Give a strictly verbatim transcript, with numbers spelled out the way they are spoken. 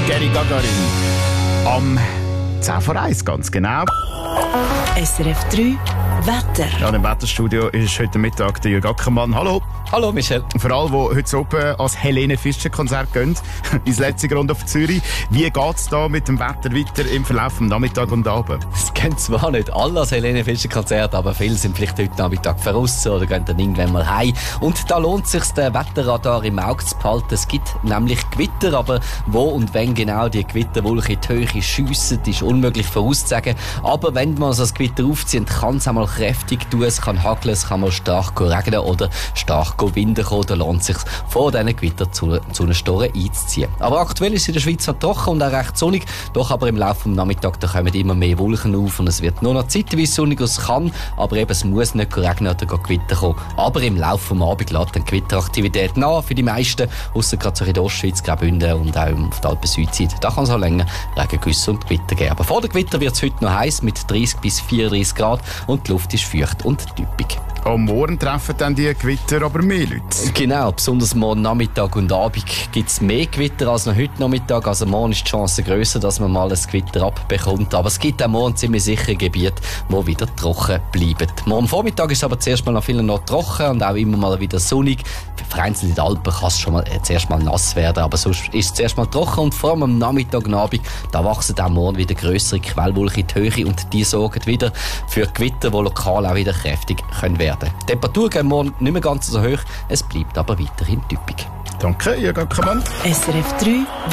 Geri Gagarin. Am zehn vor eins, ganz genau. S R F drei Wetter. Ja, im Wetterstudio ist heute Mittag der Jürg Ackermann. Hallo. Hallo Michel. Für alle, die heute oben ans Helene Fischer Konzert gehen, ins letzte Runde auf Zürich. Wie geht es da mit dem Wetter weiter im Verlauf des Nachmittag und Abend? Es gehen zwar nicht alle ans Helene Fischer Konzert, aber viele sind vielleicht heute Nachmittag voraus oder gehen dann irgendwann mal heim. Und da lohnt es sich, den Wetterradar im Auge zu behalten. Es gibt nämlich Gewitter, aber wo und wenn genau die Gewitterwolke in die Höhe schiessen, ist unmöglich vorauszusagen. Aber wenn man so das Gewitter aufzieht, kann es einmal kräftig tun, es kann hageln, es kann mal stark regnen oder stark Winden kommen, da lohnt es sich, vor diesen Gewitterzunenstoren einzuziehen. Aber aktuell ist es in der Schweiz noch trocken und auch recht sonnig, doch aber im Laufe des Nachmittags da kommen immer mehr Wolken auf und es wird nur noch zeitweise sonnig, es kann, aber eben es muss nicht regnen oder Gewitter kommen. Aber im Laufe des Abends lässt dann Gewitteraktivität nach für die meisten, ausser gerade so in der Ostschweiz, Graubünden und auch auf der Alpen-Südseite. Da kann es auch länger Regengüsse und Gewitter geben. Aber vor der Gewitter wird es heute noch heiß mit dreißig bis vierunddreißig Grad und die Luft ist feucht und typisch. Am Morgen treffen dann die Gewitter aber mehr Leute. Genau, besonders morgen Nachmittag und Abend gibt es mehr Gewitter als noch heute Nachmittag. Also morgen ist die Chance grösser, dass man mal ein Gewitter abbekommt. Aber es gibt auch morgen ziemlich sichere Gebiete, die wieder trocken bleiben. Morgen Vormittag ist es aber zuerst mal noch viel noch trocken und auch immer mal wieder sonnig. Vereinzelt in den Alpen kann es schon mal, äh, zuerst mal nass werden, aber sonst ist es zuerst mal trocken und vor allem am Nachmittag und Abend, da wachsen auch morgen wieder grössere Quellwolken in die Höhe und die sorgen wieder für Gewitter, die lokal auch wieder kräftig können werden. Die Temperatur geht morgen nicht mehr ganz so hoch, es bleibt aber weiterhin typisch. Danke, Jürg Ackermann. S R F drei